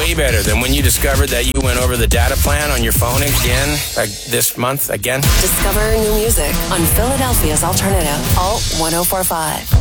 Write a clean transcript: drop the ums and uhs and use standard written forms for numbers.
way better than when you discovered that you went over the data plan on your phone again, this month again. Discover new music on Philadelphia's Alternative, Alt 104.5.